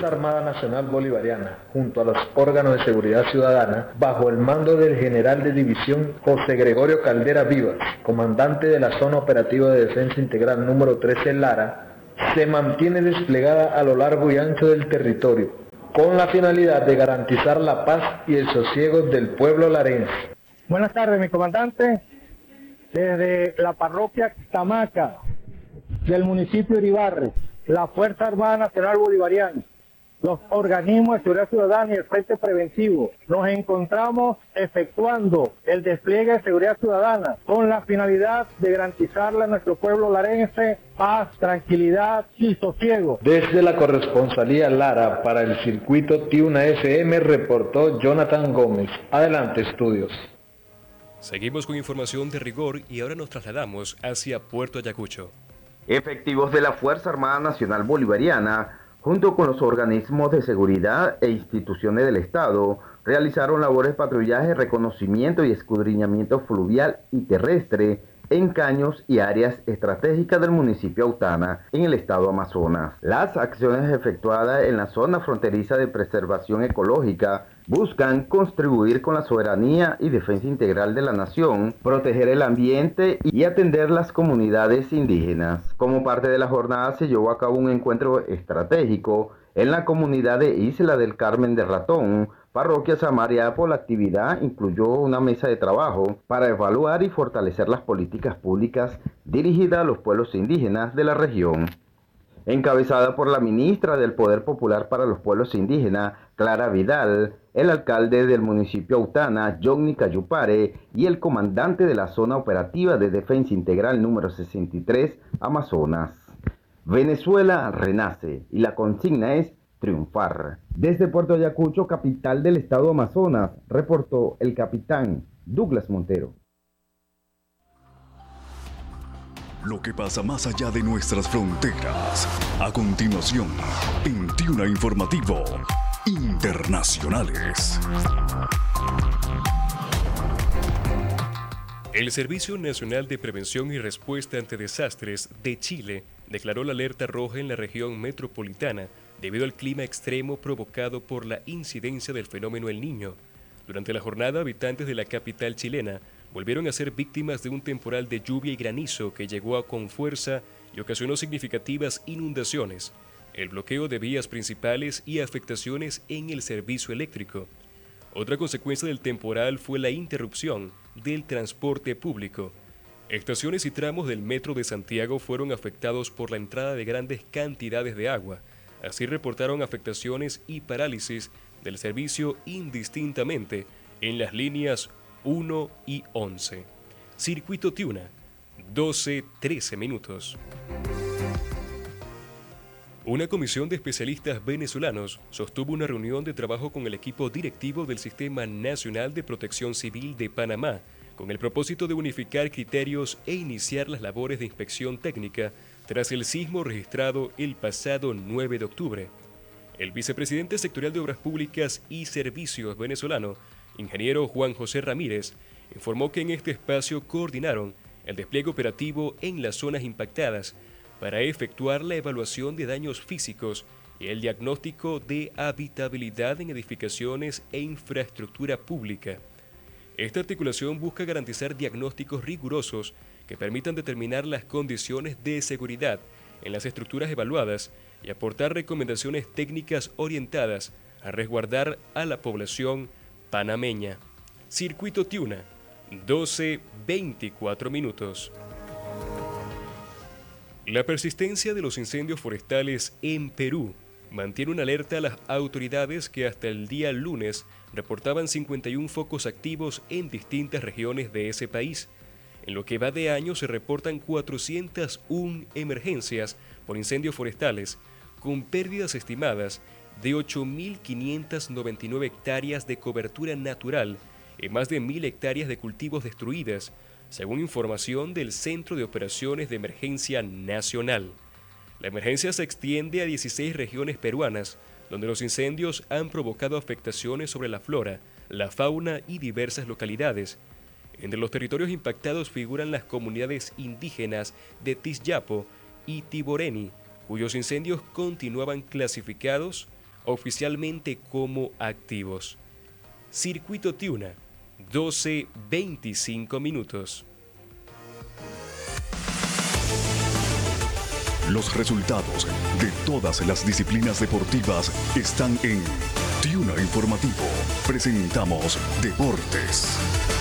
Fuerza Armada Nacional Bolivariana, junto a los órganos de seguridad ciudadana, bajo el mando del general de división José Gregorio Caldera Vivas, comandante de la Zona Operativa de Defensa Integral número 13 Lara, se mantiene desplegada a lo largo y ancho del territorio, con la finalidad de garantizar la paz y el sosiego del pueblo larense. Buenas tardes, mi comandante. Desde la parroquia Tamaca del municipio de Iribarren, la Fuerza Armada Nacional Bolivariana, los organismos de seguridad ciudadana y el Frente Preventivo, nos encontramos efectuando el despliegue de seguridad ciudadana con la finalidad de garantizarle a nuestro pueblo larense paz, tranquilidad y sosiego. Desde la corresponsalía Lara para el circuito Tiuna FM reportó Jonathan Gómez. Adelante, estudios. Seguimos con información de rigor y ahora nos trasladamos hacia Puerto Ayacucho. Efectivos de la Fuerza Armada Nacional Bolivariana, junto con los organismos de seguridad e instituciones del Estado, realizaron labores de patrullaje, reconocimiento y escudriñamiento fluvial y terrestre en caños y áreas estratégicas del municipio Autana, en el estado Amazonas. Las acciones efectuadas en la zona fronteriza de preservación ecológica buscan contribuir con la soberanía y defensa integral de la nación, proteger el ambiente y atender las comunidades indígenas. Como parte de la jornada se llevó a cabo un encuentro estratégico en la comunidad de Isla del Carmen de Ratón, parroquia Samariapo. La actividad incluyó una mesa de trabajo para evaluar y fortalecer las políticas públicas dirigidas a los pueblos indígenas de la región. Encabezada por la ministra del Poder Popular para los Pueblos Indígenas, Clara Vidal, el alcalde del municipio Autana, Johnny Cayupare, y el comandante de la Zona Operativa de Defensa Integral número 63, Amazonas. Venezuela renace y la consigna es triunfar. Desde Puerto Ayacucho, capital del estado Amazonas, reportó el capitán Douglas Montero. Lo que pasa más allá de nuestras fronteras. A continuación, en Tiuna Informativo Internacionales. El Servicio Nacional de Prevención y Respuesta ante Desastres de Chile declaró la alerta roja en la región metropolitana debido al clima extremo provocado por la incidencia del fenómeno El Niño. Durante la jornada, habitantes de la capital chilena volvieron a ser víctimas de un temporal de lluvia y granizo que llegó con fuerza y ocasionó significativas inundaciones, el bloqueo de vías principales y afectaciones en el servicio eléctrico. Otra consecuencia del temporal fue la interrupción del transporte público. Estaciones y tramos del Metro de Santiago fueron afectados por la entrada de grandes cantidades de agua. Así reportaron afectaciones y parálisis del servicio indistintamente en las líneas 1 y 11. Circuito Tiuna, 12-13 minutos. Una comisión de especialistas venezolanos sostuvo una reunión de trabajo con el equipo directivo del Sistema Nacional de Protección Civil de Panamá, con el propósito de unificar criterios e iniciar las labores de inspección técnica tras el sismo registrado el pasado 9 de octubre. El vicepresidente sectorial de Obras Públicas y Servicios venezolano, ingeniero Juan José Ramírez, informó que en este espacio coordinaron el despliegue operativo en las zonas impactadas para efectuar la evaluación de daños físicos y el diagnóstico de habitabilidad en edificaciones e infraestructura pública. Esta articulación busca garantizar diagnósticos rigurosos que permitan determinar las condiciones de seguridad en las estructuras evaluadas y aportar recomendaciones técnicas orientadas a resguardar a la población panameña. Circuito Tiuna, 12-24 minutos. La persistencia de los incendios forestales en Perú mantiene una alerta a las autoridades que hasta el día lunes reportaban 51 focos activos en distintas regiones de ese país. En lo que va de año se reportan 401 emergencias por incendios forestales, con pérdidas estimadas de 8.599 hectáreas de cobertura natural y más de 1.000 hectáreas de cultivos destruidas, según información del Centro de Operaciones de Emergencia Nacional. La emergencia se extiende a 16 regiones peruanas, donde los incendios han provocado afectaciones sobre la flora, la fauna y diversas localidades. Entre los territorios impactados figuran las comunidades indígenas de Tizyapo y Tiboreni, cuyos incendios continuaban clasificados oficialmente como activos. Circuito Tiuna, 12:25 minutos. Los resultados de todas las disciplinas deportivas están en Tiuna Informativo. Presentamos Deportes.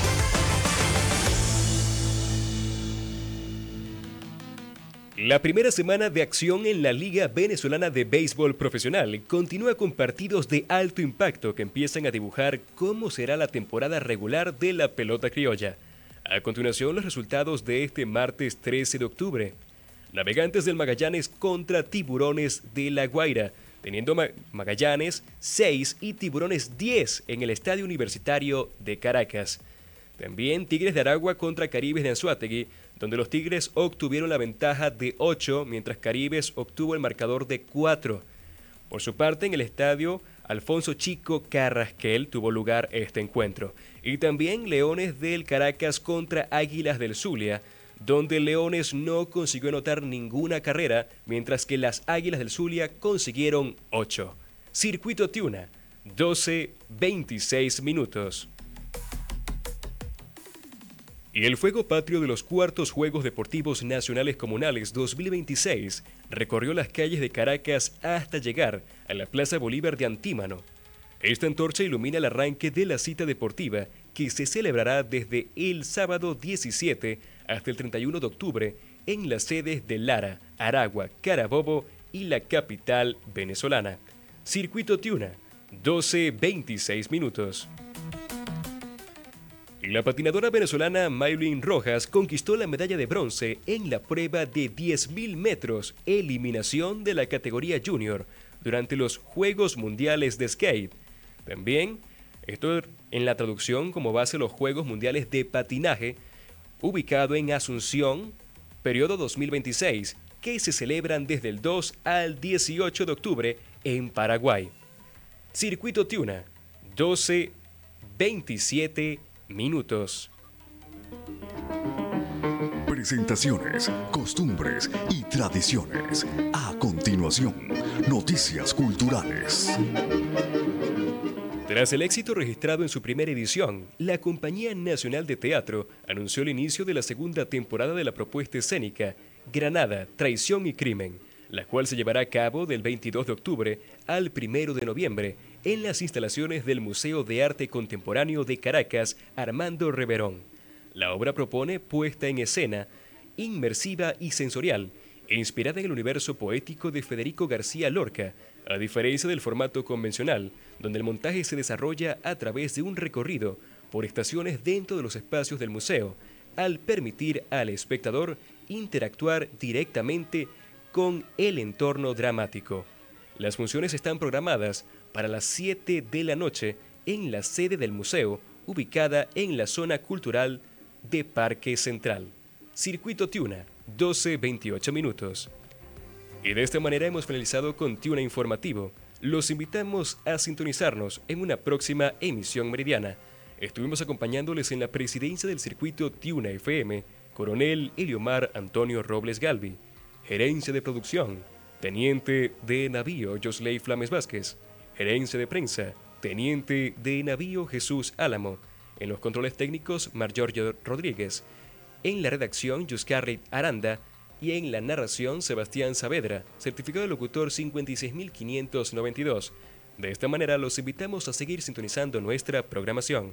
La primera semana de acción en la Liga Venezolana de Béisbol Profesional continúa con partidos de alto impacto que empiezan a dibujar cómo será la temporada regular de la pelota criolla. A continuación, los resultados de este martes 13 de octubre. Navegantes del Magallanes contra Tiburones de La Guaira, teniendo Magallanes 6 y Tiburones 10 en el Estadio Universitario de Caracas. También Tigres de Aragua contra Caribes de Anzoátegui, donde los Tigres obtuvieron la ventaja de 8, mientras Caribes obtuvo el marcador de 4. Por su parte, en el estadio Alfonso Chico Carrasquel tuvo lugar este encuentro. Y también Leones del Caracas contra Águilas del Zulia, donde Leones no consiguió anotar ninguna carrera, mientras que las Águilas del Zulia consiguieron 8. Circuito Tiuna, 12:26 minutos. Y el fuego patrio de los cuartos Juegos Deportivos Nacionales Comunales 2026 recorrió las calles de Caracas hasta llegar a la Plaza Bolívar de Antímano. Esta antorcha ilumina el arranque de la cita deportiva que se celebrará desde el sábado 17 hasta el 31 de octubre en las sedes de Lara, Aragua, Carabobo y la capital venezolana. Circuito Tiuna, 12:26 minutos. La patinadora venezolana Maylin Rojas conquistó la medalla de bronce en la prueba de 10.000 metros, eliminación de la categoría junior, durante los Juegos Mundiales de Skate. También, esto en la traducción como base los Juegos Mundiales de Patinaje, ubicado en Asunción, periodo 2026, que se celebran desde el 2 al 18 de octubre en Paraguay. Circuito Tiuna, 12:27 minutos. Presentaciones, costumbres y tradiciones. A continuación, noticias culturales. Tras el éxito registrado en su primera edición, la Compañía Nacional de Teatro anunció el inicio de la segunda temporada de la propuesta escénica Granada, Traición y Crimen, la cual se llevará a cabo del 22 de octubre al 1 de noviembre en las instalaciones del Museo de Arte Contemporáneo de Caracas, Armando Reverón. La obra propone puesta en escena, inmersiva y sensorial, e inspirada en el universo poético de Federico García Lorca, a diferencia del formato convencional, donde el montaje se desarrolla a través de un recorrido por estaciones dentro de los espacios del museo, al permitir al espectador interactuar directamente con el entorno dramático. Las funciones están programadas para las 7 de la noche en la sede del museo, ubicada en la zona cultural de Parque Central. Circuito Tiuna, 12:28 minutos. Y de esta manera hemos finalizado con Tiuna Informativo. Los invitamos a sintonizarnos en una próxima emisión meridiana. Estuvimos acompañándoles en la presidencia del Circuito Tiuna FM, Coronel Eliomar Antonio Robles Galvi. Gerencia de producción, Teniente de Navío Josley Flames Vázquez. Gerencia de prensa, Teniente de Navío Jesús Álamo. En los controles técnicos, Marjorie Rodríguez. En la redacción, Yuscarrit Aranda. Y en la narración, Sebastián Saavedra, certificado de locutor 56592. De esta manera, los invitamos a seguir sintonizando nuestra programación.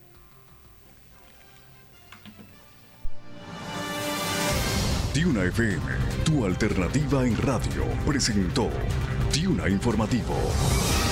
Tiuna FM, tu alternativa en radio, presentó Tiuna Informativo.